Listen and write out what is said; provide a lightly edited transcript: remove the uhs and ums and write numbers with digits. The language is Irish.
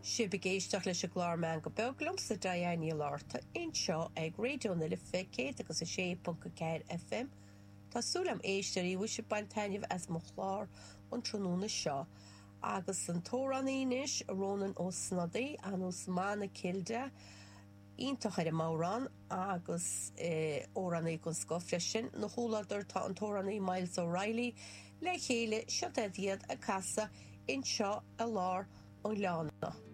Si begéisteach leis a glár me go beglumm sa Diana Larta inseo ag radio na le fecéad agus a 6.4 FM. Tásúlam éisteí bhui se bantaineh as mo chlár an tróna seo. Agus an tóraníis rónan ó snadaí an ó mána cilde ítach ar a mórán agus órannaí gon sco freisin na hólaidir tá an tóraní Miles O'Reilly le chéile seodéad a casa inseo a lár an leanna.